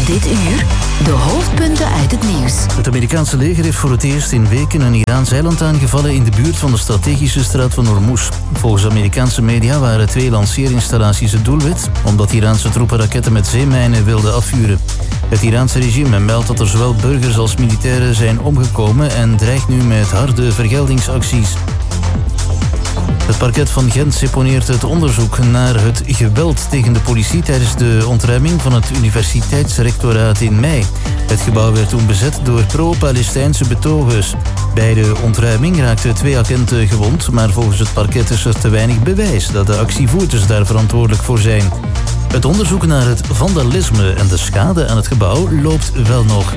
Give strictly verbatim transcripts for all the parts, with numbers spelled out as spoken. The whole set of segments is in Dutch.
Dit uur de hoofdpunten uit het nieuws. Het Amerikaanse leger heeft voor het eerst in weken een Iraans eiland aangevallen in de buurt van de strategische straat van Hormuz. Volgens Amerikaanse media waren twee lanceerinstallaties het doelwit, omdat Iraanse troepen raketten met zeemijnen wilden afvuren. Het Iraanse regime meldt dat er zowel burgers als militairen zijn omgekomen en dreigt nu met harde vergeldingsacties. Het parket van Gent seponeert het onderzoek naar het geweld tegen de politie tijdens de ontruiming van het universiteitsrectoraat in mei. Het gebouw werd toen bezet door pro-Palestijnse betogers. Bij de ontruiming raakten twee agenten gewond, maar volgens het parket is er te weinig bewijs dat de actievoerders daar verantwoordelijk voor zijn. Het onderzoek naar het vandalisme en de schade aan het gebouw loopt wel nog.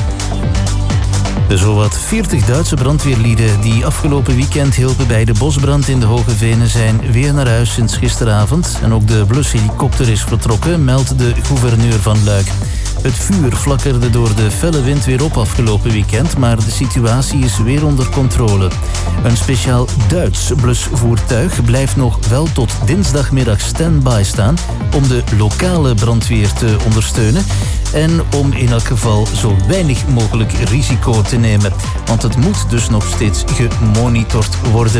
De zowat veertig Duitse brandweerlieden die afgelopen weekend hielpen bij de bosbrand in de Hoge Venen zijn weer naar huis sinds gisteravond. En ook de blushelikopter is vertrokken, meldt de gouverneur van Luik. Het vuur flakkerde door de felle wind weer op afgelopen weekend, maar de situatie is weer onder controle. Een speciaal Duits blusvoertuig blijft nog wel tot dinsdagmiddag stand-by staan om de lokale brandweer te ondersteunen en om in elk geval zo weinig mogelijk risico te nemen. Want het moet dus nog steeds gemonitord worden.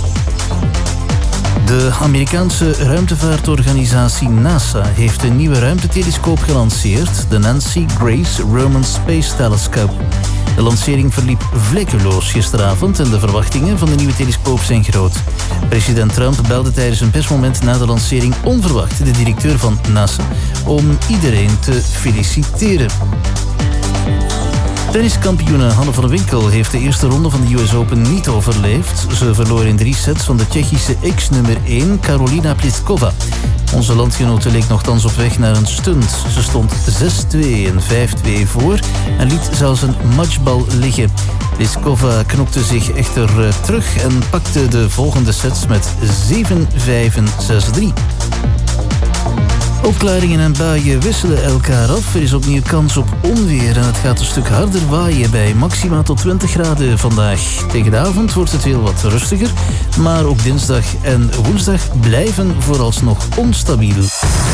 De Amerikaanse ruimtevaartorganisatie NASA heeft een nieuwe ruimtetelescoop gelanceerd, de Nancy Grace Roman Space Telescope. De lancering verliep vlekkeloos gisteravond en de verwachtingen van de nieuwe telescoop zijn groot. President Trump belde tijdens een persmoment na de lancering onverwacht de directeur van NASA om iedereen te feliciteren. Tenniskampioene Hanne van der Winkel heeft de eerste ronde van de U S Open niet overleefd. Ze verloor in drie sets van de Tsjechische ex-nummer één Karolina Pliskova. Onze landgenote leek nogthans op weg naar een stunt. Ze stond zes twee en vijf twee voor en liet zelfs een matchbal liggen. Pliskova knokte zich echter terug en pakte de volgende sets met zeven vijf en zes drie. Opklaringen en buien wisselen elkaar af. Er is opnieuw kans op onweer en het gaat een stuk harder waaien bij maxima tot twintig graden vandaag. Tegen de avond wordt het heel wat rustiger, maar ook dinsdag en woensdag blijven vooralsnog onstabiel.